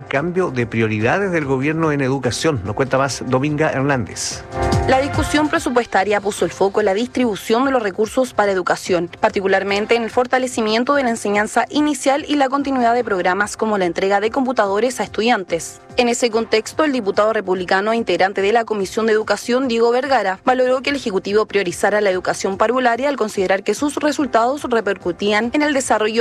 cambio de prioridades del gobierno en educación. Nos cuenta más Dominga Hernández. La discusión presupuestaria puso el foco en la distribución de los recursos para educación, particularmente en el fortalecimiento de la enseñanza inicial y la continuidad de programas como la entrega de computadores a estudiantes. En ese contexto, el diputado republicano e integrante de la Comisión de Educación, Diego Vergara, valoró que el Ejecutivo priorizara la educación parvularia al considerar que sus resultados repercutían en el desarrollo